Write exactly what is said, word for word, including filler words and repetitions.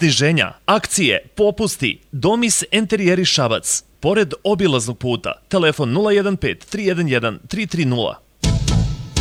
sniženja, akcije, popusti, Domis Enterijeri Šabac, pored obilaznog puta, telefon nula jedan pet tri jedan jedan tri tri nula.